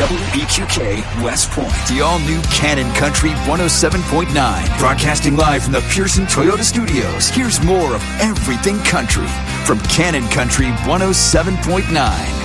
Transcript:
WEQK West Point. The all-new Cannon Country 107.9. Broadcasting live from the Pearson Toyota Studios. Here's more of everything country from Cannon Country 107.9.